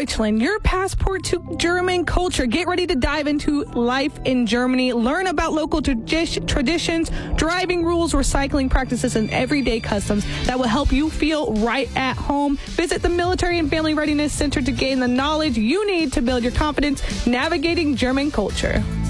Deutschland, your passport to German culture. Get ready to dive into life in Germany. Learn about local traditions, driving rules, recycling practices, and everyday customs that will help you feel right at home. Visit the Military and Family Readiness Center to gain the knowledge you need to build your confidence navigating German culture.